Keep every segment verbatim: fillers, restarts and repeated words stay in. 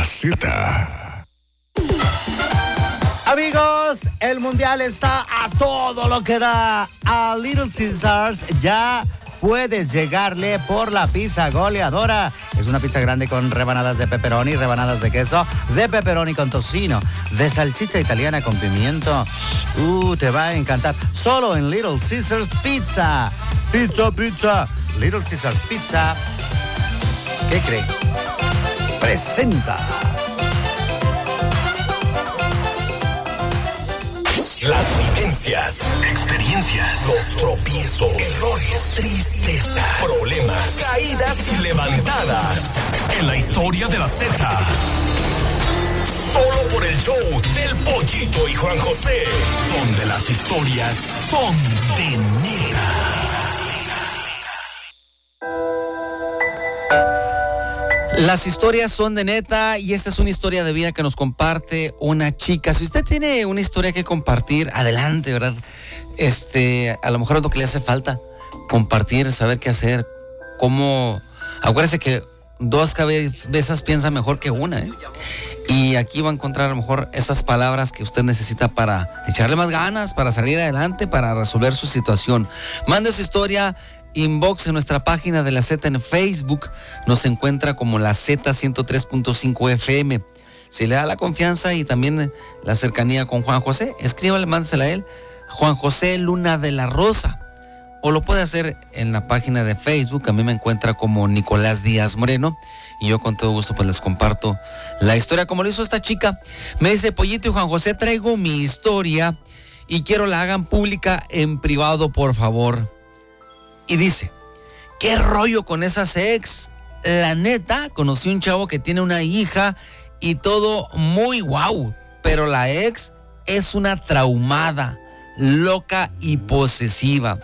La Z. Amigos, el mundial está a todo lo que da. A Little Caesars ya puedes llegarle por la pizza goleadora. Es una pizza grande con rebanadas de pepperoni, rebanadas de queso, de pepperoni con tocino, de salchicha italiana con pimiento. Uh, te va a encantar. Solo en Little Caesars Pizza. Pizza, pizza. Little Caesars Pizza. ¿Qué cree? Presenta. Las vivencias, experiencias, los tropiezos, errores, tristezas, problemas, caídas y levantadas. En la historia de la Z. Solo por el show del Pollito y Juan José, donde las historias son de neta. Las historias son de neta y esta es una historia de vida que nos comparte una chica. Si usted tiene una historia que compartir, adelante, ¿verdad? Este, a lo mejor es lo que le hace falta, compartir, saber qué hacer, cómo... Acuérdese que dos cabezas piensan mejor que una, ¿eh? Y aquí va a encontrar a lo mejor esas palabras que usted necesita para echarle más ganas, para salir adelante, para resolver su situación. Mande su historia, inbox en nuestra página de la Z en Facebook. Nos encuentra como la Z ciento tres punto cinco F M. Si le da la confianza y también la cercanía con Juan José, escríbale, mándesela a él, Juan José Luna de la Rosa. O lo puede hacer en la página de Facebook. A mí me encuentra como Nicolás Díaz Moreno. Y yo con todo gusto pues les comparto la historia como lo hizo esta chica. Me dice: Pollito y Juan José, traigo mi historia y quiero la hagan pública en privado, por favor. Y dice: ¿qué rollo con esas ex? La neta, conocí un chavo que tiene una hija y todo muy guau. Pero la ex es una traumada, loca y posesiva.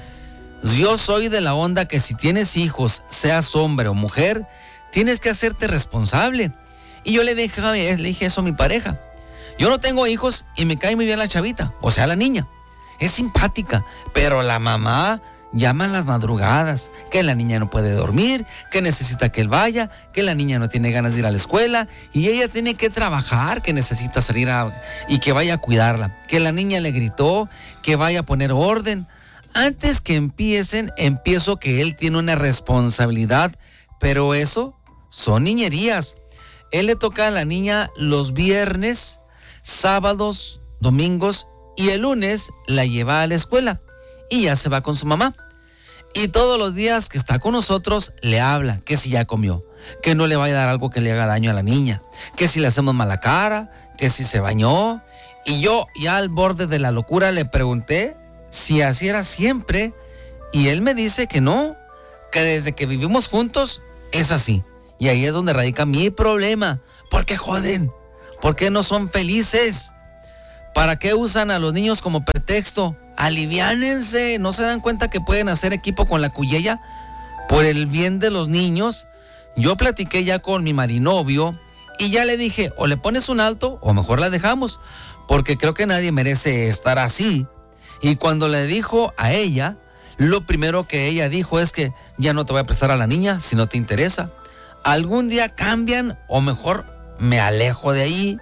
Yo soy de la onda que si tienes hijos, seas hombre o mujer, tienes que hacerte responsable. Y yo le dije, le dije eso a mi pareja. Yo no tengo hijos y me cae muy bien la chavita, o sea, la niña. Es simpática, pero la mamá llama en las madrugadas, que la niña no puede dormir, que necesita que él vaya, que la niña no tiene ganas de ir a la escuela y ella tiene que trabajar, que necesita salir a, y que vaya a cuidarla. Que la niña le gritó, que vaya a poner orden. Antes que empiecen, empiezo que él tiene una responsabilidad, pero eso son niñerías. Él le toca a la niña los viernes, sábados, domingos y el lunes la lleva a la escuela y ya se va con su mamá. Y todos los días que está con nosotros le habla que si ya comió, que no le vaya a dar algo que le haga daño a la niña, que si le hacemos mala cara, que si se bañó. Y yo ya al borde de la locura le pregunté si así era siempre y él me dice que no, que desde que vivimos juntos es así. Y ahí es donde radica mi problema. ¿Por qué joden? ¿Por qué no son felices? ¿Para qué usan a los niños como pretexto? Aliviánense, ¿no se dan cuenta que pueden hacer equipo con la cuyella por el bien de los niños? Yo platiqué ya con mi marinovio y ya le dije, o le pones un alto o mejor la dejamos, porque creo que nadie merece estar así. Y cuando le dijo a ella, lo primero que ella dijo es que ya no te voy a prestar a la niña si no te interesa. Algún día cambian o mejor me alejo de ahí.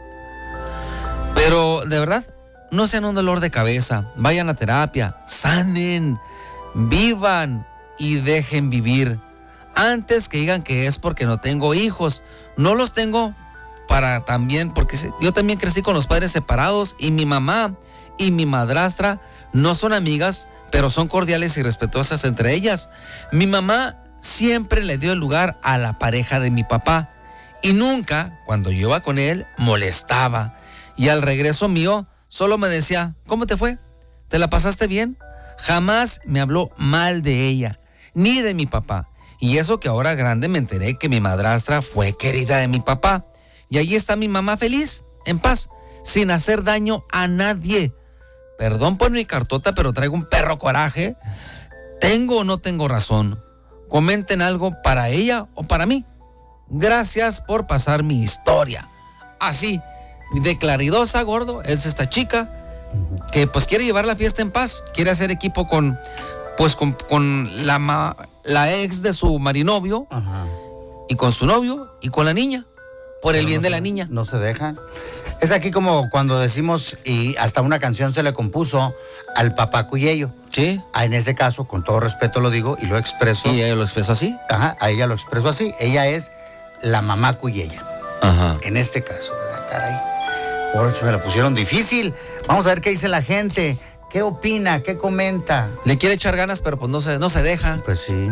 Pero de verdad, no sean un dolor de cabeza, vayan a terapia, sanen, vivan y dejen vivir. Antes que digan que es porque no tengo hijos, no los tengo para también, porque yo también crecí con los padres separados y mi mamá y mi madrastra no son amigas, pero son cordiales y respetuosas entre ellas. Mi mamá siempre le dio el lugar a la pareja de mi papá y nunca, cuando yo iba con él, molestaba. Y al regreso mío, solo me decía, ¿cómo te fue? ¿Te la pasaste bien? Jamás me habló mal de ella, ni de mi papá. Y eso que ahora grande me enteré que mi madrastra fue querida de mi papá. Y ahí está mi mamá feliz, en paz, sin hacer daño a nadie. Perdón por mi cartota, pero traigo un perro coraje. ¿Tengo o no tengo razón? Comenten algo para ella o para mí. Gracias por pasar mi historia. Así, de claridosa, gordo, es esta chica que pues quiere llevar la fiesta en paz. Quiere hacer equipo con, pues, con, con la, ma, la ex de su marinovio. Ajá. Y con su novio y con la niña. por el Pero bien no de se- la niña. No se dejan. Es aquí como cuando decimos, y hasta una canción se le compuso al papá Cuyello. Sí. Ah, en ese caso, con todo respeto lo digo y lo expreso. Y ella lo expresó así. Ajá, a ella lo expreso así. Ella es la mamá Cuyella. Ajá. En este caso, ¿verdad? Caray. Ahora se me la pusieron difícil. Vamos a ver qué dice la gente. ¿Qué opina? ¿Qué comenta? Le quiere echar ganas, pero pues no se, no se deja. Pues sí.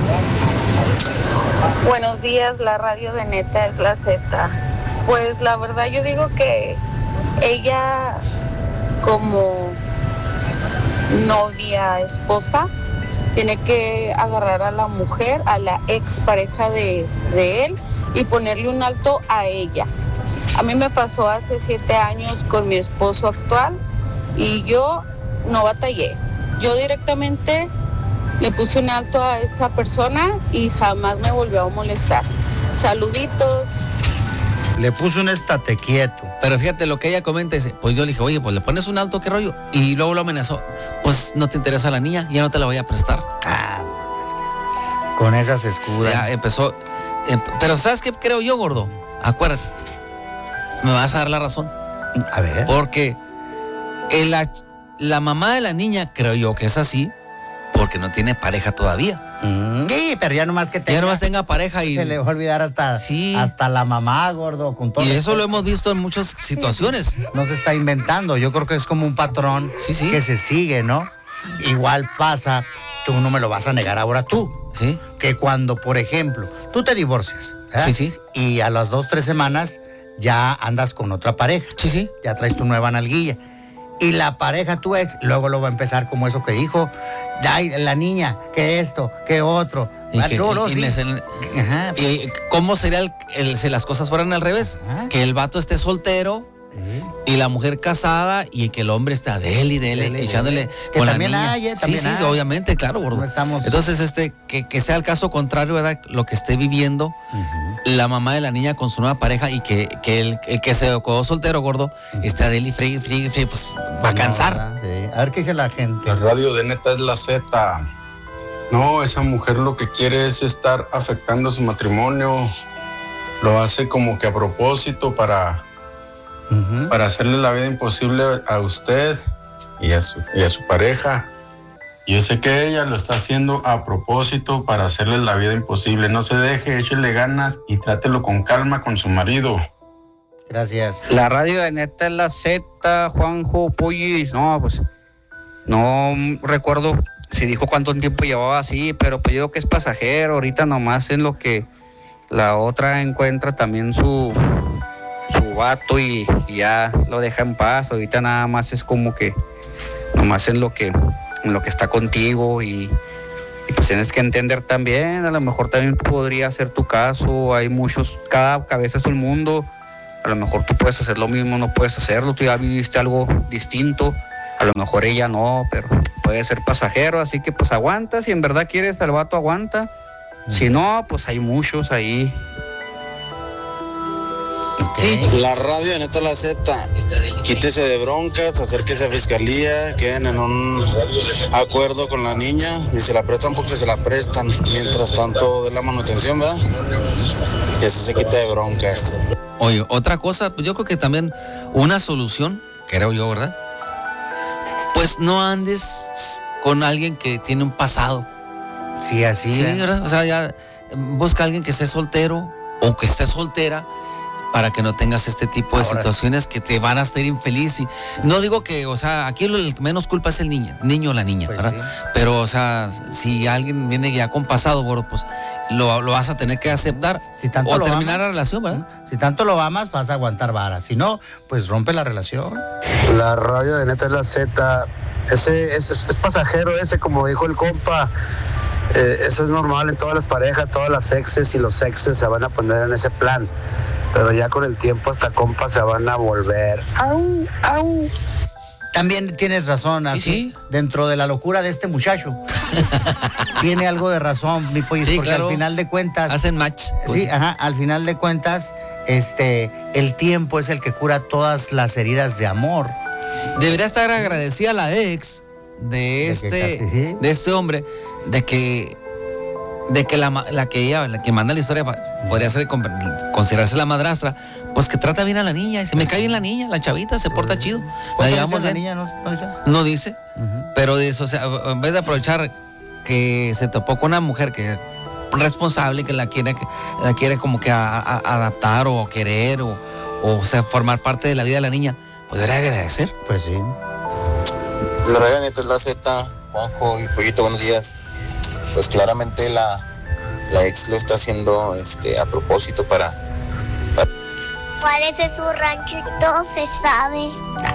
Buenos días, la radio de Neta es la Z. Pues la verdad yo digo que ella como novia, esposa, tiene que agarrar a la mujer, a la ex pareja de, de él y ponerle un alto a ella. A mí me pasó hace siete años con mi esposo actual y yo no batallé. Yo directamente le puse un alto a esa persona y jamás me volvió a molestar. Saluditos. Le puso un estate quieto. Pero fíjate lo que ella comenta, dice, pues yo le dije, oye, pues le pones un alto, ¿qué rollo? Y luego lo amenazó, pues no te interesa la niña, ya no te la voy a prestar. Ah, con esas escudas. Ya empezó, em- pero ¿sabes qué creo yo, gordo? Acuérdate, me vas a dar la razón, A ver. porque el- la, la mamá de la niña, creo yo que es así, porque no tiene pareja todavía. Mm, sí, pero ya nomás que tenga. Ya nomás tenga pareja y... Se le va a olvidar hasta, Sí. hasta la mamá, gordo. Con todo Y eso respeto. lo hemos visto en muchas situaciones. No se está inventando. Yo creo que es como un patrón Sí, sí. que se sigue, ¿no? Igual pasa, tú no me lo vas a negar ahora tú, Sí, que cuando, por ejemplo, tú te divorcias, ¿verdad? sí, sí, Y a las dos, tres semanas ya andas con otra pareja, sí, sí. ya traes tu nueva nalguilla. Y la pareja, tu ex, luego lo va a empezar como eso que dijo, ay, la niña, que esto, que otro. Y, Ah, que- no, no, y- y sí. les- el- Ajá, y ¿cómo sería el- el- si las cosas fueran al revés? Ajá. Que el vato esté soltero Sí. y la mujer casada y que el hombre está de él y de él, Dele, echándole dele. Que con también la niña. hay, eh, sí, también sí, hay. obviamente, claro, gordo. No estamos... Entonces, este, que, que sea el caso contrario, ¿verdad? Lo que esté viviendo Ujú. la mamá de la niña con su nueva pareja y que, que el, el que se quedó soltero, gordo, está de él y friegue, friegue, friegue, pues va a No, cansar. ¿verdad? Sí. A ver qué dice la gente. La radio de Neta es la Z. No, esa mujer lo que quiere es estar afectando su matrimonio. Lo hace como que a propósito para, Ujú. para hacerle la vida imposible a usted y a su, y a su pareja. Yo sé que ella lo está haciendo a propósito para hacerle la vida imposible. No se deje, échele ganas y trátelo con calma con su marido. Gracias. La radio de Neta es la Z, Juanjo Puyis. No, pues no recuerdo si dijo cuánto tiempo llevaba así, pero pues yo digo que es pasajero. Ahorita nomás en lo que la otra encuentra también su, su vato y, y ya lo deja en paz. Ahorita nada más es como que nomás en lo que, en lo que está contigo y, y pues tienes que entender también, a lo mejor también podría ser tu caso. Hay muchos, cada cabeza es un mundo. A lo mejor tú puedes hacer lo mismo, no puedes hacerlo, tú ya viviste algo distinto, a lo mejor ella no, pero puede ser pasajero, así que pues aguanta, si en verdad quieres al vato aguanta, si no, pues hay muchos ahí. Sí. La radio de Neta la Z, quítese de broncas, acérquese a fiscalía, queden en un acuerdo con la niña y se la prestan porque se la prestan, mientras tanto de la manutención, ¿verdad? Y así se quita de broncas. Oye, otra cosa, pues yo creo que también una solución, creo yo, ¿verdad? Pues no andes con alguien que tiene un pasado. Sí, así. Sí, ¿eh? ¿verdad? O sea, ya eh, busca a alguien que esté soltero o que esté soltera para que no tengas este tipo de Ahora- situaciones que te van a hacer infeliz. Y no digo que, o sea, aquí el que menos culpa es el niño, niño o la niña, Pues ¿verdad? sí. Pero, o sea, si alguien viene ya con pasado, gordo, pues lo, lo vas a tener que aceptar Si tanto o lo terminar amas, la relación, ¿verdad? Si tanto lo amas, vas a aguantar vara. Si no, pues rompe la relación. La radio de Neta es la Z. Ese, ese es pasajero ese, como dijo el compa. Eh, eso es normal en todas las parejas, todas las exes y los exes se van a poner en ese plan. Pero ya con el tiempo hasta compas se van a volver. ¡Au! ¡Au! También tienes razón, así, sí. dentro de la locura de este muchacho. Tiene algo de razón, mi pollo, Sí, porque claro. al final de cuentas, Hacen match. sí, ajá, al final de cuentas, este, el tiempo es el que cura todas las heridas de amor. Debería estar agradecida la ex de que este, casi, sí. de este hombre, de que de que la, la que ella, la que manda la historia, podría ser considerarse la madrastra, pues que trata bien a la niña. Y se me cae bien la niña, la chavita, se porta chido. La llevamos la bien. niña? ¿No, no dice? No dice, Uh-huh. pero de eso, o sea, en vez de aprovechar que se topó con una mujer que responsable, que la quiere, que la quiere como que a, a, adaptar o querer o, o, o sea, formar parte de la vida de la niña, pues debería agradecer. Pues sí. La radio neta es la Z, Juanjo y Pollito, buenos días. Pues claramente la, la ex lo está haciendo este, a propósito para, para... ¿Cuál es su rancho? Todo se sabe.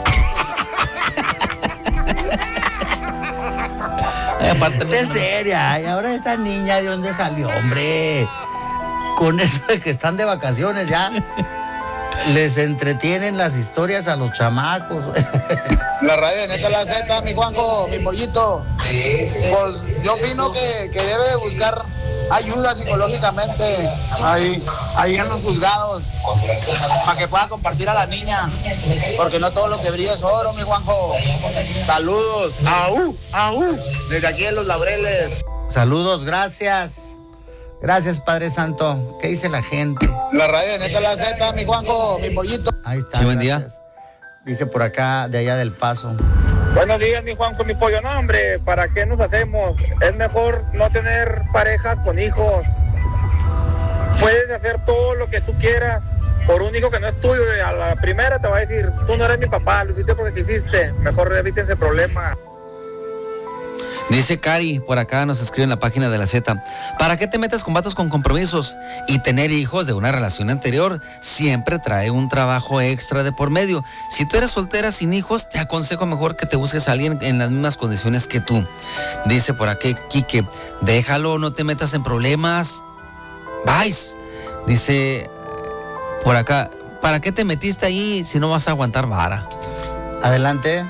Ay, aparte, Sé seria. Y ahora esta niña, ¿de dónde salió, hombre? Con eso de que están de vacaciones ya. Les entretienen las historias a los chamacos. La radio de neta la Z, mi Juanjo, mi Pollito. Pues yo opino que, que debe buscar ayuda psicológicamente ahí, ahí en los juzgados para que pueda compartir a la niña, porque no todo lo que brilla es oro, mi Juanjo. Saludos, aú, aú, desde aquí en Los Laureles. Saludos, gracias. Gracias, Padre Santo. ¿Qué dice la gente? La radio de neta la Z, mi Juanjo, mi Pollito. Ahí está. Sí, buen gracias. día. Dice por acá, de allá del Paso. Buenos días, mi Juanjo, mi pollo. No, hombre, ¿para qué nos hacemos? Es mejor no tener parejas con hijos. Puedes hacer todo lo que tú quieras por un hijo que no es tuyo. Y a la primera te va a decir, tú no eres mi papá, lo hiciste porque quisiste. Mejor evítense problema. Dice Cari, por acá nos escribe en la página de la Z, ¿para qué te metes con vatos con compromisos? Y tener hijos de una relación anterior siempre trae un trabajo extra de por medio. Si tú eres soltera sin hijos, te aconsejo mejor que te busques a alguien en las mismas condiciones que tú. Dice por aquí Quique, déjalo, no te metas en problemas. Vais. Dice por acá, ¿para qué te metiste ahí si no vas a aguantar vara? Adelante.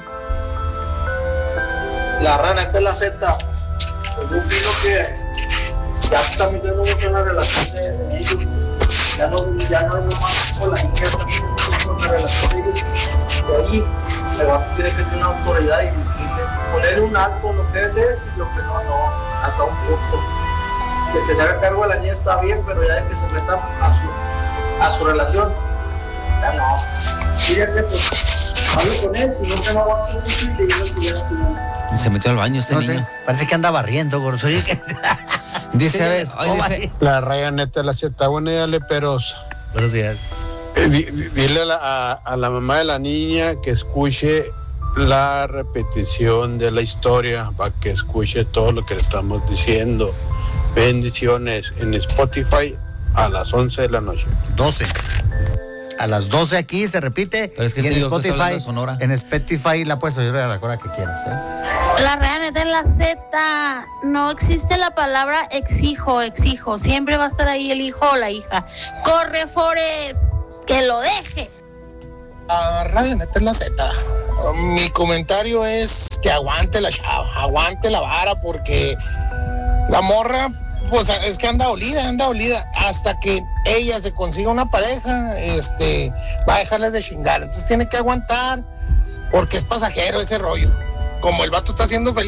La rana, esta es la Z. Pues yo opino que ya se está metiendo mucho en la relación de, de ellos. Ya no, ya no es nomás con la hija, está metiendo en la relación de ellos. Y ahí le va a tener que tener una autoridad y decirle, ponerle un alto lo que es eso y lo que no, no, hasta un punto. De que se haga cargo de la niña está bien, pero ya de que se meta a su, a su relación, ya no. Fíjate, pues, hable con él, si no se va a aguantar mucho y te lleva que ya no. Se metió al baño este No niño. te- parece que anda barriendo, gordo. Oye, que- Dice, a ver, Sí, oye, ¿cómo dice, ahí? La raya neta de la Z, buena idea, Leperos. Buenos días. Eh, di- di- Dile a la, a, a la mamá de la niña que escuche la repetición de la historia para que escuche todo lo que le estamos diciendo. Bendiciones en Spotify a las once de la noche. doce. A las doce aquí se repite. Pero es que y este en yo creo que está hablando Spotify, de Sonora. en Spotify la puedes oír a la hora que quieras, ¿eh? La real neta en la Z, no existe la palabra exijo, exijo. Siempre va a estar ahí el hijo o la hija. Corre, Forest, que lo deje. La radio neta es la Z. Mi comentario es que aguante la chava, aguante la vara, porque la morra, pues es que anda dolida, anda dolida. Hasta que ella se consiga una pareja, este, va a dejarles de chingar. Entonces tiene que aguantar, porque es pasajero ese rollo. Como el vato está haciendo feliz.